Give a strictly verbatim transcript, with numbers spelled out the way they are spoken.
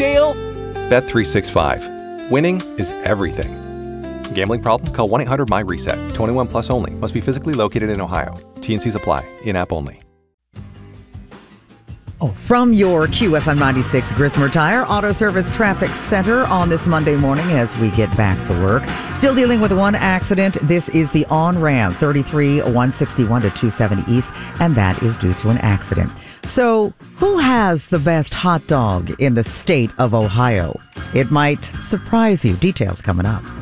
Dale? Bet three sixty-five. Winning is everything. Gambling problem? Call one eight hundred M Y reset. twenty-one plus only. Must be physically located in Ohio. T and C's apply. In-app only. Oh, from your Q F M ninety-six Grismer Tire Auto Service Traffic Center on this Monday morning as we get back to work. Still dealing with one accident. This is the on-ramp, thirty-three one sixty-one to two seventy East, and that is due to an accident. So, who has the best hot dog in the state of Ohio? It might surprise you. Details coming up.